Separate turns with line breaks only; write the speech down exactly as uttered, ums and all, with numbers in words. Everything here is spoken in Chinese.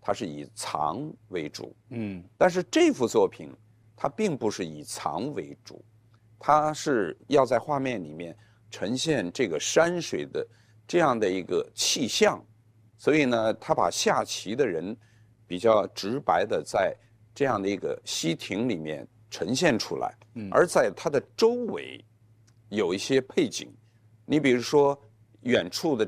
它是以藏为主，
嗯，
但是这幅作品它并不是以藏为主，它是要在画面里面呈现这个山水的这样的一个气象，所以呢，他把下棋的人比较直白的在这样的一个溪亭里面呈现出来，而在它的周围有一些配景，你比如说远处的